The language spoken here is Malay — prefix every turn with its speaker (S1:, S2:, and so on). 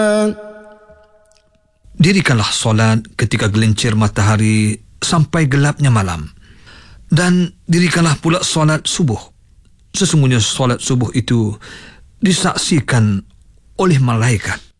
S1: Dirikanlah solat ketika gelincir matahari sampai gelapnya malam. Dan dirikanlah pula solat subuh. Sesungguhnya solat subuh itu disaksikan oleh malaikat.